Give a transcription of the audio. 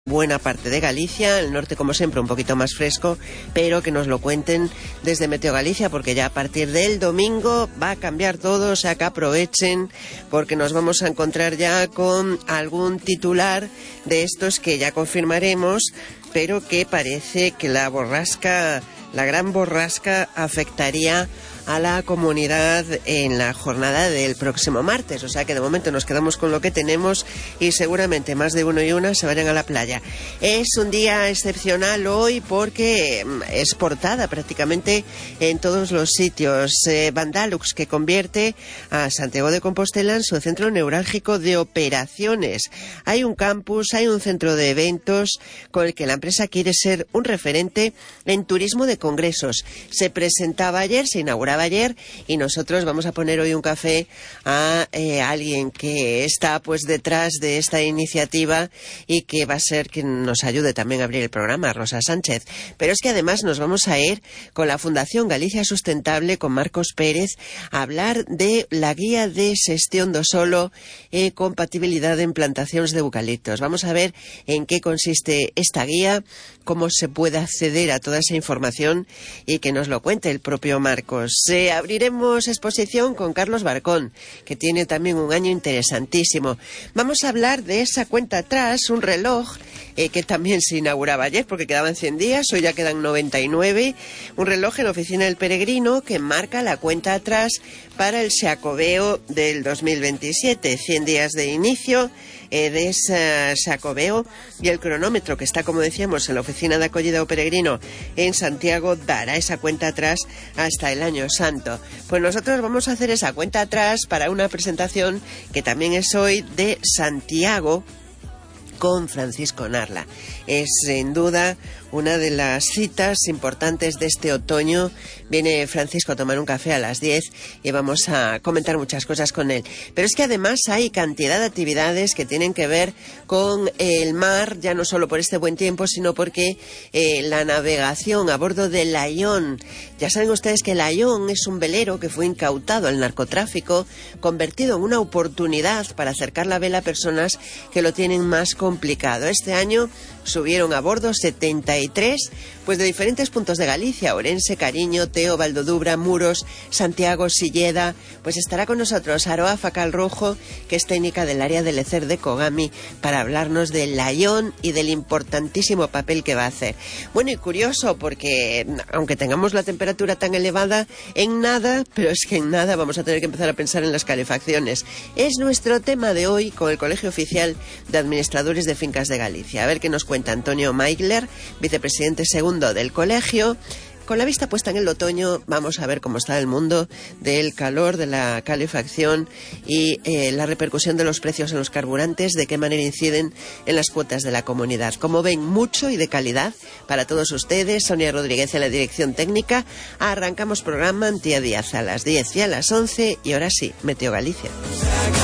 buena parte de Galicia, el norte como siempre un poquito más fresco, pero que nos lo cuenten desde Meteo Galicia, porque ya a partir del domingo va a cambiar todo, o sea que aprovechen, porque nos vamos a encontrar ya con algún titular de estos que ya confirmaremos, pero que parece que la gran borrasca afectaría a la comunidad en la jornada del próximo martes, o sea que de momento nos quedamos con lo que tenemos y seguramente más de uno y una se vayan a la playa. Es un día excepcional hoy porque es portada prácticamente en todos los sitios. Vandalux, que convierte a Santiago de Compostela en su centro neurálgico de operaciones. Hay un campus, hay un centro de eventos con el que la empresa quiere ser un referente en turismo de congresos. Se presentaba ayer, se inauguraba ayer, y nosotros vamos a poner hoy un café a alguien que está pues detrás de esta iniciativa y que va a ser quien nos ayude también a abrir el programa, Rosa Sánchez. Pero es que además nos vamos a ir con la Fundación Galicia Sustentable, con Marcos Pérez, a hablar de la guía de xestión do solo e compatibilidad en plantacións de eucaliptos. Vamos a ver en qué consiste esta guía, cómo se puede acceder a toda esa información y que nos lo cuente el propio Marcos. Abriremos exposición con Carlos Barcón, que tiene también un año interesantísimo. Vamos a hablar de esa cuenta atrás, un reloj que también se inauguraba ayer porque quedaban 100 días, hoy ya quedan 99, un reloj en la Oficina del Peregrino que marca la cuenta atrás para el Xacobeo del 2027, 100 días de inicio de ese Xacobeo, y el cronómetro que está, como decíamos, en la Oficina de Acogida o Peregrino en Santiago dará esa cuenta atrás hasta el Año Santo. Pues nosotros vamos a hacer esa cuenta atrás para una presentación que también es hoy de Santiago con Francisco Narla. Es sin duda una de las citas importantes de este otoño. Viene Francisco a tomar un café a las 10 y vamos a comentar muchas cosas con él. Pero es que además hay cantidad de actividades que tienen que ver con el mar, ya no solo por este buen tiempo, sino porque la navegación a bordo del Laión. Ya saben ustedes que el Laión es un velero que fue incautado al narcotráfico, convertido en una oportunidad para acercar la vela a personas que lo tienen más complicado. Este año subieron a bordo 73, pues de diferentes puntos de Galicia: Ourense, Cariño, Teo, Valdodubra, Muros, Santiago, Silleda. Pues estará con nosotros Aroa Facal Rojo, que es técnica del área de Lecer de Kogami, para hablarnos del Laión y del importantísimo papel que va a hacer. Bueno, y curioso porque aunque tengamos la temperatura tan elevada, en nada vamos a tener que empezar a pensar en las calefacciones. Es nuestro tema de hoy con el Colegio Oficial de Administradores de Fincas de Galicia. A ver qué nos cuenta Antonio Maigler, vicepresidente segundo del colegio. Con la vista puesta en el otoño, vamos a ver cómo está el mundo del calor, de la calefacción y la repercusión de los precios en los carburantes, de qué manera inciden en las cuotas de la comunidad. Como ven, mucho y de calidad para todos ustedes. Sonia Rodríguez en la dirección técnica. Arrancamos programa. Antía Díaz a las 10 y a las 11, y ahora sí, Meteo Galicia.